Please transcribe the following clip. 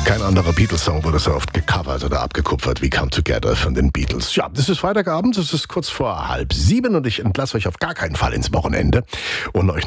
Kein anderer Beatles-Song wurde so oft gecovert oder abgekupfert wie Come Together von den Beatles. Ja, das ist Freitagabend, es ist kurz vor 6:30 und ich entlasse euch auf gar keinen Fall ins Wochenende und euch